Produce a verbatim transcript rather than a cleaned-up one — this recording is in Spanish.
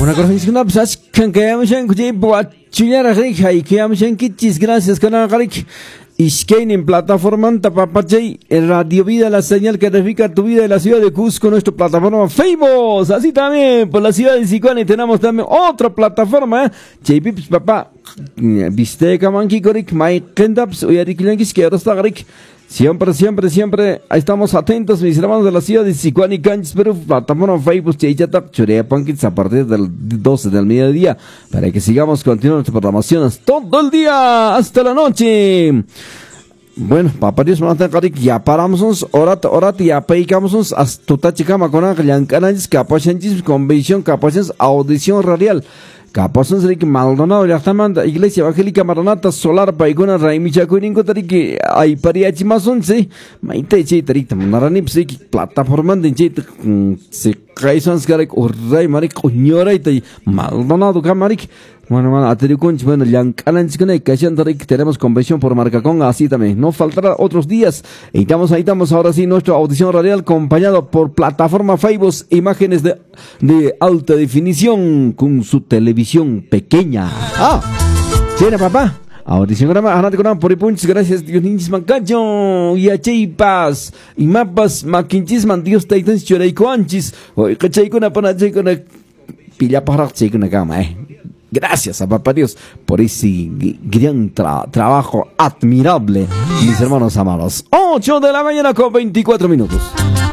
Una cosa es que no pues kan que ya me shan que pues chuñara rica y que ya me shan kichis gracias kana garik. Iskein en plataforma Tapapachay, en Radio Vida, la señal que edifica tu vida en la ciudad de Cusco, nuestra plataforma Famous, así también por la ciudad de Sicuani tenemos también otra plataforma, J Pips papá, viste kamanki korik, mai kendaps, uyarikilankis que ahora está garik. Siempre, siempre, siempre estamos atentos, mis hermanos de la ciudad de Sicuani, Canchis, Perú, plataforma Facebook, Chaychata, Chorea Pankits, a partir del doce del mediodía, para que sigamos continuando nuestras programaciones todo el día, hasta la noche. Bueno, papá Dios, ya paramos, orate, orate, ya peicamos, hasta Tachicama con Ángel, Canales, Capachanchis, Convención, Capachanchis, Audición Radial. Capazón sería que Maldonado ya está manda Iglesia Evangélica Maranata Solar Paigona Raimicha Kuringo Tariki ay pariachi más once maite che tarita narani pse plataforma de che se kaisans garek urrai marik kunyora ite Maldonado kamarik. Bueno, bueno, atericunch, bueno, Yankalanchikane, Kashantarik, tenemos convención por Marcacón, así también. No faltará otros días. Y estamos, ahí estamos, ahora sí, nuestra audición radial, acompañado por plataforma Facebook, imágenes de, de alta definición, con su televisión pequeña. Ah, ¿tiene papá? Audición grama, anate con por punch, gracias, Dios niños mancacho, y a cheipas, y mapas, maquinchis, man, Dios taitans, choreico anchis, o cachay con a panachay con a pilla para con a cama, eh. Gracias a papá Dios por ese gran tra trabajo admirable, mis hermanos amados. ocho de la mañana con veinticuatro minutos.